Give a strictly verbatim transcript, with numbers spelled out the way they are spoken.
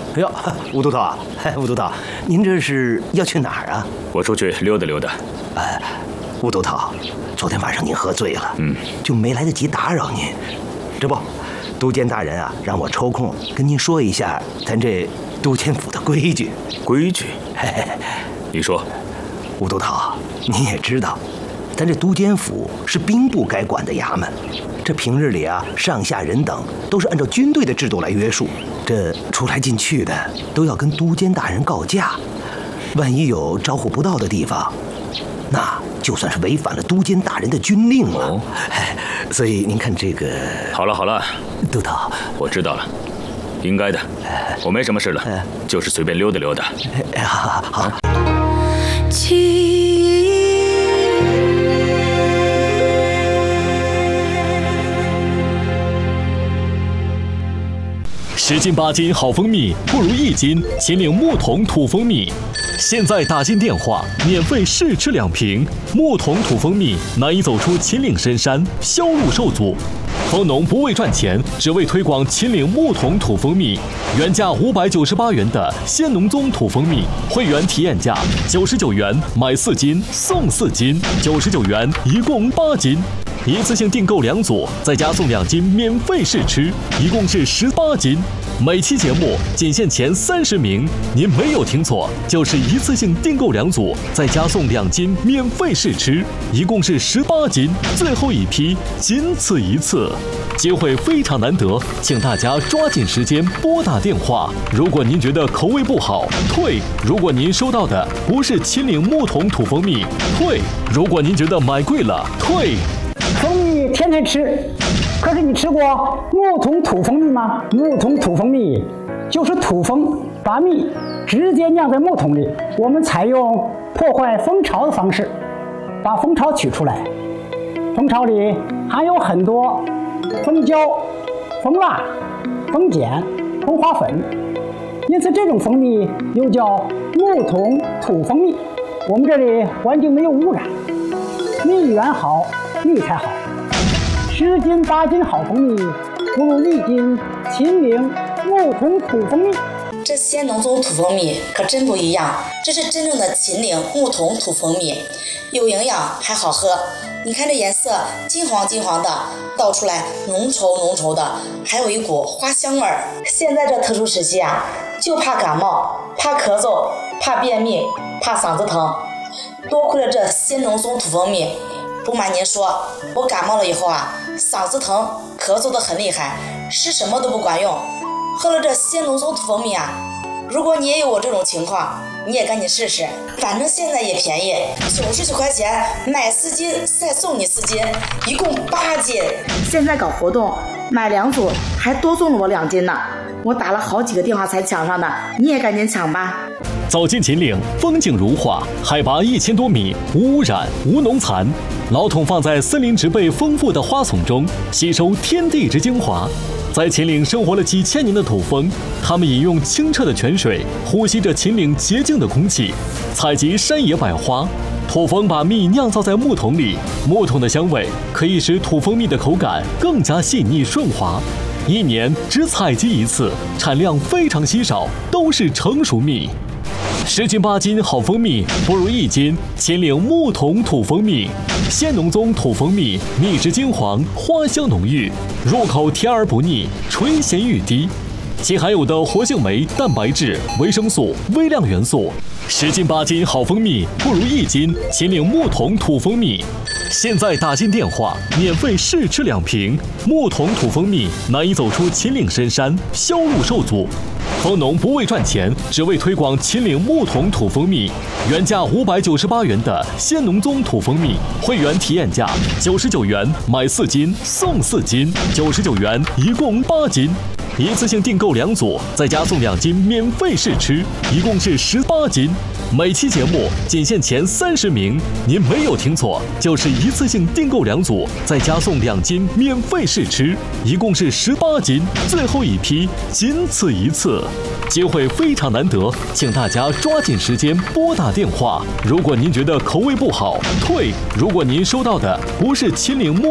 哎呦，吴督导，吴督导，您这是要去哪儿啊？ 我出去溜达溜达。 哎，吴督导，昨天晚上您喝醉了， 嗯， 就没来得及打扰您。这不，督监大人啊，让我抽空跟您说一下咱这督监府的规矩。 规矩？ 嘿嘿， 你说。 吴督导，您也知道，咱这督监府是兵部该管的衙门，这平日里啊，上下人等都是按照军队的制度来约束，这出来进去的都要跟督监大人告假，万一有招呼不到的地方，那就算是违反了督监大人的军令了。哦，所以您看这个…… 好了好了， 督导， 我知道了，应该的，我没什么事了，就是随便溜达溜达。 哎，好好。 十斤八斤好蜂蜜，不如一斤秦岭牧童土蜂蜜。现在打进电话，免费试吃两瓶。牧童土蜂蜜难以走出秦岭深山，销路受阻。蜂农不为赚钱，只为推广秦岭牧童土蜂蜜。原价五百九十八元的仙农宗土蜂蜜，会员体验价九十九元，买四斤送四斤，九十九元一共八斤。一次性订购两组，再加送两斤免费试吃，一共是十八斤。每期节目仅限前三十名，您没有听错，就是一次性订购两组，再加送两斤免费试吃，一共是十八斤。最后一批，仅此一次，机会非常难得，请大家抓紧时间拨打电话。如果您觉得口味不好，退；如果您收到的不是秦岭牧童土蜂蜜，退；如果您觉得买贵了，退。 蜂蜜天天吃，可是你吃过牧童土蜂蜜吗？牧童土蜂蜜就是土蜂把蜜直接酿在木桶里，我们采用破坏蜂巢的方式，把蜂巢取出来。蜂巢里含有很多蜂胶、蜂蜡、蜂碱、蜂花粉，因此这种蜂蜜又叫牧童土蜂蜜。我们这里环境没有污染，蜜源好，蜜才好。十斤八斤好蜂蜜，不如一斤秦岭牧童土蜂蜜。 这仙农宗土蜂蜜可真不一样，这是真正的秦岭牧童土蜂蜜，有营养还好喝。你看这颜色金黄金黄的，倒出来浓稠浓稠的，还有一股花香味儿。现在这特殊时期啊，就怕感冒，怕咳嗽，怕便秘，怕嗓子疼，多亏了这仙农宗土蜂蜜。不瞒您说，我感冒了以后啊，嗓子疼，咳嗽得很厉害，吃什么都不管用。喝了这仙农宗土蜂蜜啊，如果你也有我这种情况，你也赶紧试试，反正现在也便宜，九十九块钱买四斤，再送你四斤，一共八斤。 现在搞活动，买两组还多送了我两斤呢，我打了好几个电话才抢上的，你也赶紧抢吧。 走进秦岭，风景如画，海拔一千多米，无污染，无农残。老桶放在森林植被丰富的花丛中，吸收天地之精华。在秦岭生活了几千年的土蜂，它们饮用清澈的泉水，呼吸着秦岭洁净的空气，采集山野百花。土蜂把蜜酿造在木桶里，木桶的香味可以使土蜂蜜的口感更加细腻顺滑。一年只采集一次，产量非常稀少，都是成熟蜜。十斤八斤好蜂蜜，不如一斤秦岭牧童土蜂蜜。仙农宗土蜂蜜，蜜质金黄，花香浓郁，入口甜而不腻，醇咸欲滴。其含有的活性酶、蛋白质、维生素、微量元素，十斤八斤好蜂蜜，不如一斤秦岭牧童土蜂蜜。现在打进电话，免费试吃两瓶。牧童土蜂蜜难以走出秦岭深山，销路受阻。蜂农不为赚钱，只为推广秦岭牧童土蜂蜜。原价五百九十八元的仙农宗土蜂蜜，会员体验价九十九元，买四斤送四斤，九十九元一共八斤。一次性订购两组，再加送两斤免费试吃，一共是十八斤。每期节目仅限前三十名，您没有听错，就是一次性订购两组，再加送两斤免费试吃，一共是十八斤。最后一批，仅此一次，机会非常难得，请大家抓紧时间拨打电话。如果您觉得口味不好，退；如果您收到的不是秦岭牧